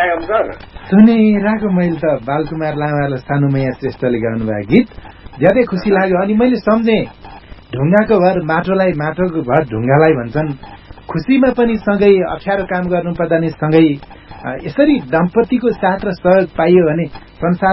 राखम sir सुनिरहेको मैले त बालकुमार लामा र सानुमैया श्रेष्ठले गाउनुभएको गीत ज्यादै खुसी लाग्यो। अनि मैले सम्झेँ ढुङ्गाको भर माटोलाई, माटोको भर ढुङ्गालाई भन्छन्। खुसीमा पनि सँगै, अप्ठ्यारो काम गर्नु पर्दा नि सँगै, यसरी दम्पतिको साथ र सहयोग पाइयो भने संसार